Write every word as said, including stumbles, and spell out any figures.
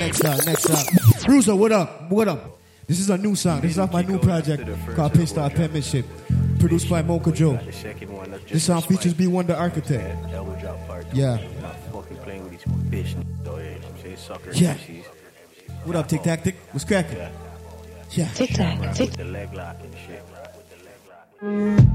next song, next song. Bruiser, what up? What up? This is a new song. This is off my new project called Pistol Penmanship, produced by Mocha Joe. This song features B one the Architect. Yeah. Yeah. What up, Tic Tac Tic? What's cracking? Yeah. Tic Tac Tic.